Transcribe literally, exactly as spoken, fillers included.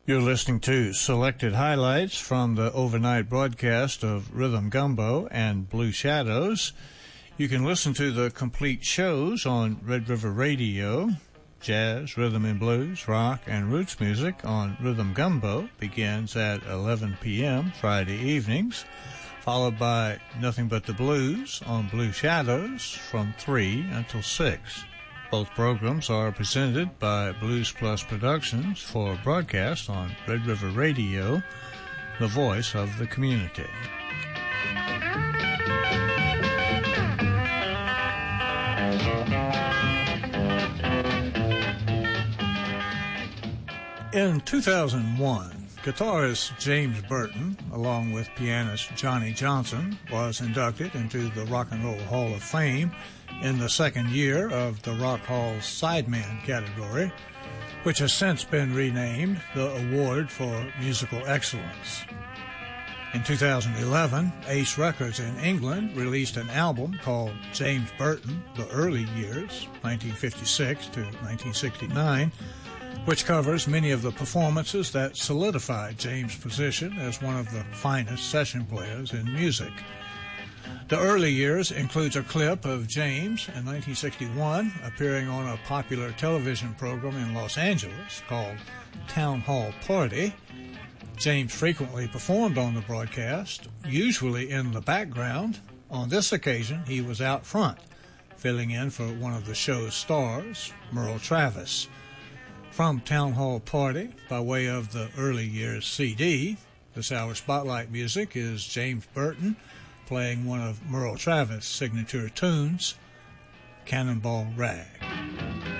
You're listening to selected highlights from the overnight broadcast of Rhythm Gumbo and Blue Shadows. You can listen to the complete shows on Red River Radio. Jazz, rhythm and blues, rock, and roots music on Rhythm Gumbo begins at eleven p.m. Friday evenings, followed by Nothing But the Blues on Blue Shadows from three until six. Both programs are presented by Blues Plus Productions for broadcast on Red River Radio, the voice of the community. In two thousand one, guitarist James Burton, along with pianist Johnny Johnson, was inducted into the Rock and Roll Hall of Fame in the second year of the Rock Hall's Sideman category, which has since been renamed the Award for Musical Excellence. In two thousand eleven, Ace Records in England released an album called James Burton, The Early Years, nineteen fifty-six to nineteen sixty-nine, which covers many of the performances that solidified James' position as one of the finest session players in music. The Early Years includes a clip of James in nineteen sixty-one appearing on a popular television program in Los Angeles called Town Hall Party. James frequently performed on the broadcast, usually in the background. On this occasion, he was out front, filling in for one of the show's stars, Merle Travis. From Town Hall Party, by way of the Early Years C D, this hour's spotlight music is James Burton playing one of Merle Travis' signature tunes, Cannonball Rag.